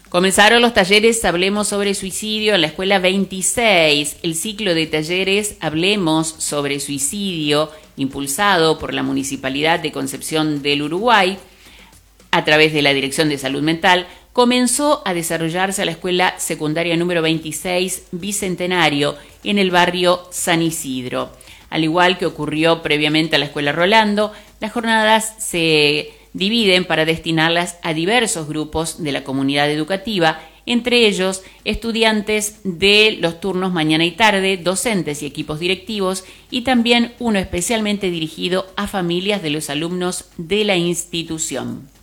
Comenzaron los talleres Hablemos sobre Suicidio en la Escuela 26, el ciclo de talleres Hablemos sobre Suicidio, impulsado por la Municipalidad de Concepción del Uruguay, a través de la Dirección de Salud Mental, comenzó a desarrollarse a la Escuela Secundaria número 26 Bicentenario en el barrio San Isidro. Al igual que ocurrió previamente a la Escuela Rolando, las jornadas se dividen para destinarlas a diversos grupos de la comunidad educativa, entre ellos estudiantes de los turnos mañana y tarde, docentes y equipos directivos, y también uno especialmente dirigido a familias de los alumnos de la institución.